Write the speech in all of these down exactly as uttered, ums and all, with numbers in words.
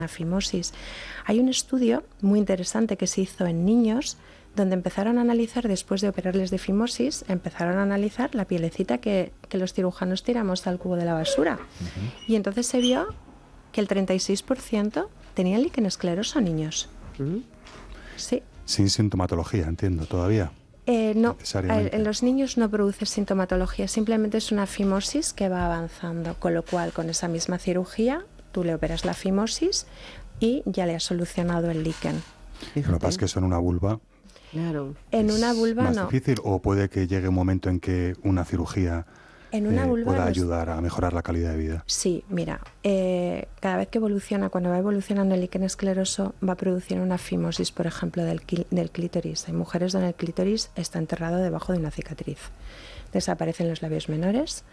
fimosis. Hay un estudio muy interesante que se hizo en niños donde empezaron a analizar, después de operarles de fimosis, empezaron a analizar la pielecita que, que los cirujanos tiramos al cubo de la basura. Uh-huh. Y entonces se vio que el treinta y seis por ciento tenían líquen escleroso niños. Uh-huh. Sí. Sin sintomatología, entiendo, todavía. Eh, no, en los niños no produce sintomatología, simplemente es una fimosis que va avanzando, con lo cual con esa misma cirugía tú le operas la fimosis y ya le has solucionado el líquen. Lo que pasa es que eso en una vulva claro. En una vulva más no. difícil, o puede que llegue un momento en que una cirugía en una eh, vulva pueda los... ayudar a mejorar la calidad de vida. Sí, mira, eh, cada vez que evoluciona, cuando va evolucionando el líquen escleroso, va a producir una fimosis, por ejemplo, del, del clítoris. Hay mujeres donde el clítoris está enterrado debajo de una cicatriz. Desaparecen los labios menores.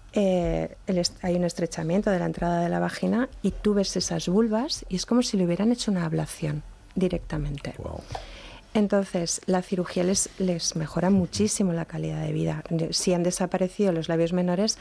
Eh, el hay un estrechamiento de la entrada de la vagina y tú ves esas vulvas y es como si le hubieran hecho una ablación directamente. Wow. Entonces, la cirugía les, les mejora muchísimo la calidad de vida. Si han desaparecido los labios menores,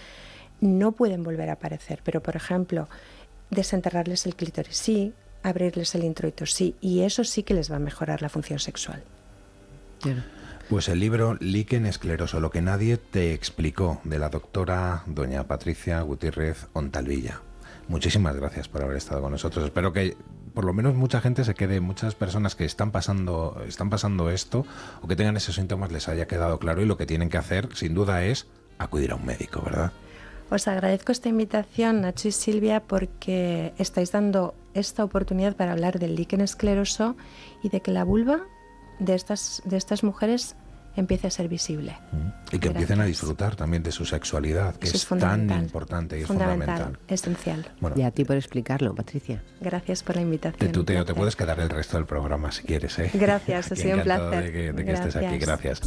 no pueden volver a aparecer. Pero, por ejemplo, desenterrarles el clítoris sí, abrirles el introito sí, y eso sí que les va a mejorar la función sexual. Claro. Pues el libro Líquen escleroso, lo que nadie te explicó, de la doctora doña Patricia Gutiérrez Ontalvilla. Muchísimas gracias por haber estado con nosotros. Espero que por lo menos mucha gente se quede, muchas personas que están pasando, están pasando esto o que tengan esos síntomas les haya quedado claro, y lo que tienen que hacer, sin duda, es acudir a un médico, ¿verdad? Os agradezco esta invitación, Nacho y Silvia, porque estáis dando esta oportunidad para hablar del líquen escleroso y de que la vulva de estas, de estas mujeres empiece a ser visible. Y que Gracias. Empiecen a disfrutar también de su sexualidad, que Eso es, es tan importante y es fundamental, fundamental. Esencial. Bueno, y a ti por explicarlo, Patricia. Gracias por la invitación. De tuteo, te puedes quedar el resto del programa si quieres, ¿eh? Gracias, ha sido un placer. De que, de que estés aquí, gracias.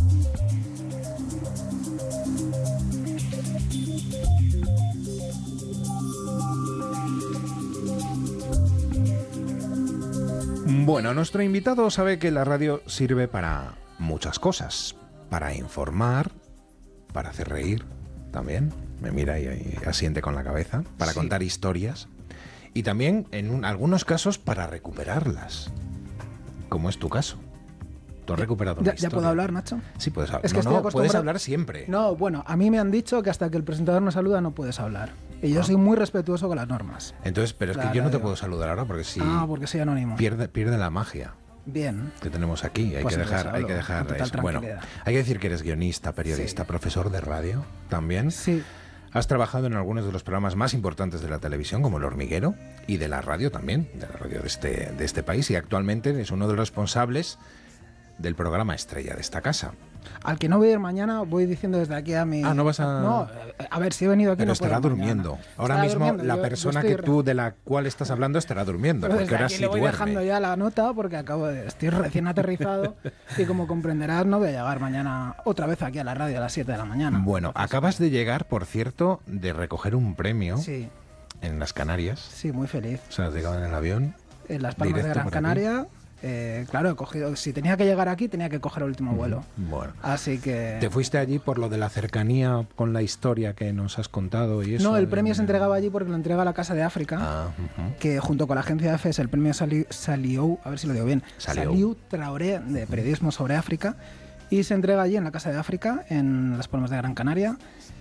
Bueno, nuestro invitado sabe que la radio sirve para muchas cosas. Para informar, para hacer reír también, me mira y, y asiente con la cabeza, para sí. contar historias y también en un, algunos casos para recuperarlas, como es tu caso. ¿Tú has recuperado una ¿Ya, historia? ¿Ya puedo hablar, Nacho? Sí, puedes hablar. Es que no, estoy no, acostumbrado... puedes hablar siempre. No, bueno, a mí me han dicho que hasta que el presentador no saluda no puedes hablar. Y yo ah. soy muy respetuoso con las normas. Entonces, pero es la, que yo no te digo. puedo saludar ahora porque si... Ah, porque soy anónimo. Pierde, pierde la magia. Bien. Que tenemos aquí. Hay pues que dejar, hablo, hay que dejar eso. Bueno, hay que decir que eres guionista, periodista, sí. profesor de radio también. Sí. Has trabajado en algunos de los programas más importantes de la televisión, como El Hormiguero, y de la radio también, de la radio de este, de este país, y actualmente eres uno de los responsables del programa estrella de esta casa. Al que no voy a ir mañana, voy diciendo desde aquí a mi... Ah, ¿no vas a...? No, a ver, si he venido aquí Pero no estará puedo durmiendo. Mañana. Ahora estará mismo durmiendo. la yo, persona yo que re... tú, de la cual estás hablando, estará durmiendo. Pero porque ahora aquí sí le voy duerme. dejando ya la nota porque acabo de... Estoy recién aterrizado y como comprenderás no voy a llegar mañana otra vez aquí a la radio a las siete de la mañana. Bueno, Entonces, acabas de llegar, por cierto, de recoger un premio sí. en las Canarias. Sí, muy feliz. O sea, has llegado en el avión. En Las Palmas de Gran Canaria. Eh, claro, he cogido, si tenía que llegar aquí, tenía que coger el último vuelo. Bueno. Así que... ¿Te fuiste allí por lo de la cercanía con la historia que nos has contado y eso? No, el premio de... se entregaba allí porque lo entrega la Casa de África, ah, uh-huh. que junto con la agencia de F E S, el premio Saliu, Saliu a ver si lo digo bien, Saliu, Saliu Traoré de periodismo sobre África, y se entrega allí en la Casa de África, en Las Palmas de Gran Canaria.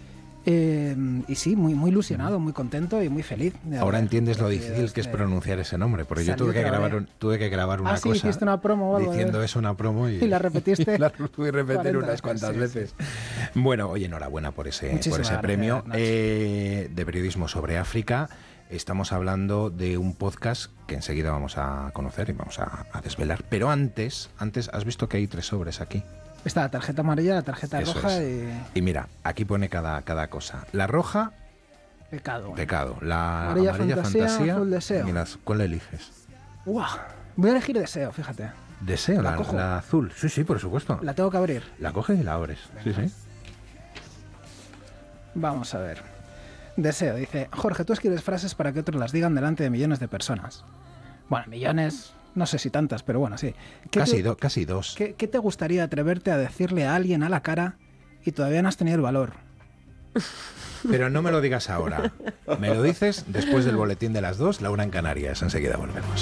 Eh, y sí, muy, muy ilusionado, muy contento y muy feliz. Ahora entiendes lo difícil este... que es pronunciar ese nombre, porque yo tuve que, grabar un, tuve que grabar una ah, sí, cosa hiciste una promo o algo, diciendo ¿eh? eso, una promo, y, y la repetiste. la tuve que repetir unas cuantas sí, veces. Sí. Bueno, oye, enhorabuena por ese, por ese premio eh, de periodismo sobre África. Estamos hablando de un podcast que enseguida vamos a conocer y vamos a, a desvelar. Pero antes, antes, has visto que hay tres sobres aquí. Está la tarjeta amarilla, la tarjeta Eso roja es. y... Y mira, aquí pone cada, cada cosa. La roja... Pecado. Pecado. La amarilla, amarilla fantasía, fantasía... azul deseo. Mira, ¿cuál eliges? ¡Guau! Voy a elegir deseo, fíjate. ¿Deseo? La, la, la azul. Sí, sí, por supuesto. La tengo que abrir. La coges y la abres. Venga. Sí, sí. Vamos a ver. Deseo, dice... Jorge, tú escribes frases para que otros las digan delante de millones de personas. Bueno, millones... No sé si tantas, pero bueno, sí. Casi, te, do, casi dos. ¿qué, ¿Qué te gustaría atreverte a decirle a alguien a la cara y todavía no has tenido el valor? Pero no me lo digas ahora. Me lo dices después del boletín de las dos, la una en Canarias. Enseguida volvemos.